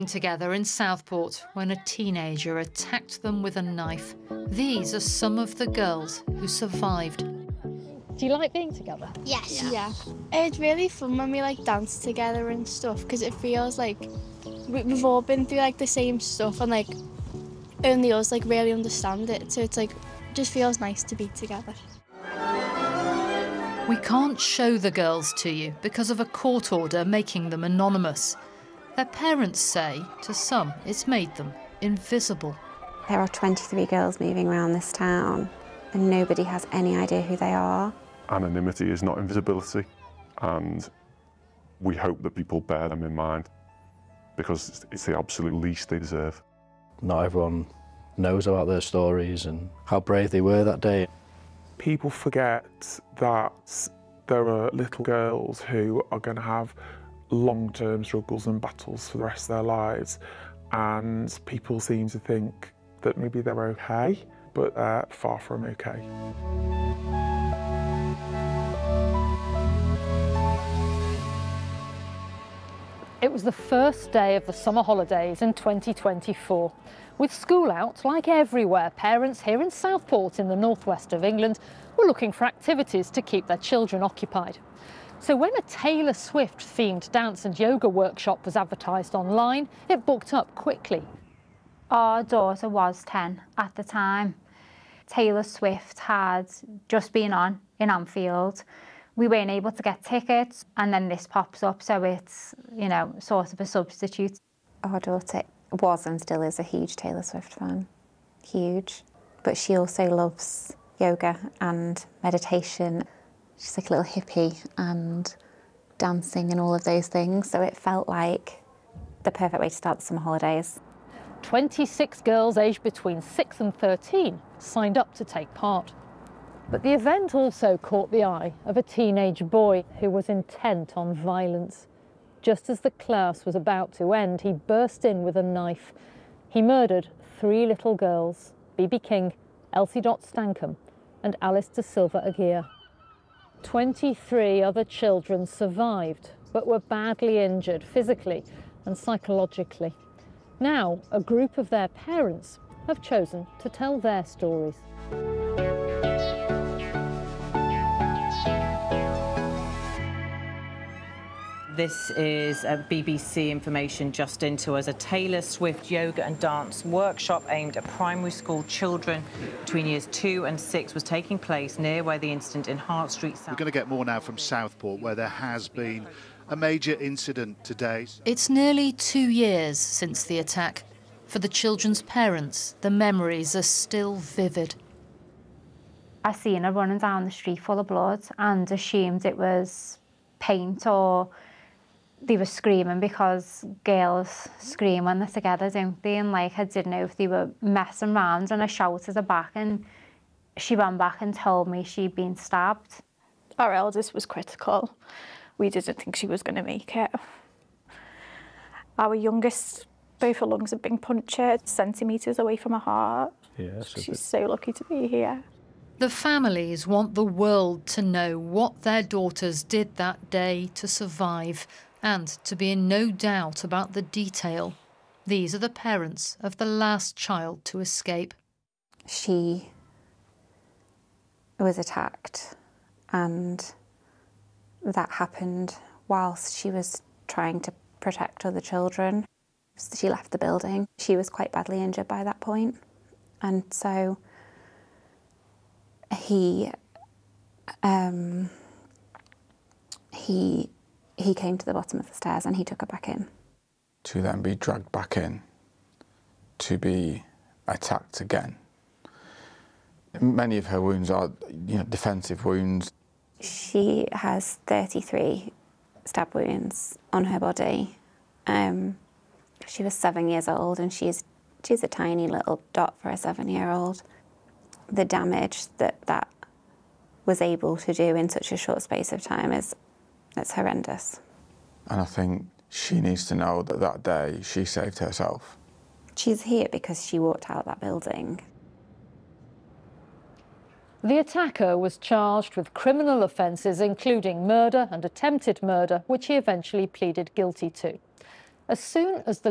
Together in Southport when a teenager attacked them with a knife. These are some of the girls who survived. Do you like being together? Yes. Yeah. It's really fun when we dance together and stuff because it feels like we've all been through the same stuff and only us really understand it. So it's just feels nice to be together. We can't show the girls to you because of a court order making them anonymous. Their parents say, to some, it's made them invisible. There are 23 girls moving around this town and nobody has any idea who they are. Anonymity is not invisibility, and we hope that people bear them in mind because it's the absolute least they deserve. Not everyone knows about their stories and how brave they were that day. People forget that there are little girls who are going to have long-term struggles and battles for the rest of their lives, and people seem to think that maybe they're okay, but they're far from okay. It was the first day of the summer holidays in 2024. With school out, like everywhere, parents here in Southport in the northwest of England were looking for activities to keep their children occupied. So when a Taylor Swift-themed dance and yoga workshop was advertised online, it booked up quickly. Our daughter was 10 at the time. Taylor Swift had just been on in Anfield. We weren't able to get tickets, and then this pops up, so it's, sort of a substitute. Our daughter was and still is a huge Taylor Swift fan, huge. But she also loves yoga and meditation. She's like a little hippie and dancing and all of those things, so it felt like the perfect way to start the summer holidays. 26 girls aged between 6 and 13 signed up to take part. But the event also caught the eye of a teenage boy who was intent on violence. Just as the class was about to end, he burst in with a knife. He murdered 3 little girls, B.B. King, Elsie Dot Stankham and Alice De Silva Aguirre. 23 other children survived, but were badly injured physically and psychologically. Now, a group of their parents have chosen to tell their stories. This is BBC information just into us. A Taylor Swift yoga and dance workshop aimed at primary school children between years 2 and 6 was taking place near where the incident in Hart Street. We're going to get more now from Southport, where there has been a major incident today. It's nearly 2 years since the attack. For the children's parents, the memories are still vivid. I seen her running down the street full of blood and assumed it was paint, or they were screaming because girls scream when they're together, don't they? And I didn't know if they were messing around, and I shouted her back and she ran back and told me she'd been stabbed. Our eldest was critical. We didn't think she was going to make it. Our youngest, both her lungs have been punctured centimetres away from her heart. Yeah, she's so lucky to be here. The families want the world to know what their daughters did that day to survive, and to be in no doubt about the detail. These are the parents of the last child to escape. She was attacked, and that happened whilst she was trying to protect other children. She left the building. She was quite badly injured by that point, and so he came to the bottom of the stairs and he took her back in. To then be dragged back in, to be attacked again. Many of her wounds are, defensive wounds. She has 33 stab wounds on her body. She was 7 years old, and she's a tiny little dot for a 7-year-old. The damage that was able to do in such a short space of time it's horrendous. And I think she needs to know that that day she saved herself. She's here because she walked out of that building. The attacker was charged with criminal offences including murder and attempted murder, which he eventually pleaded guilty to. As soon as the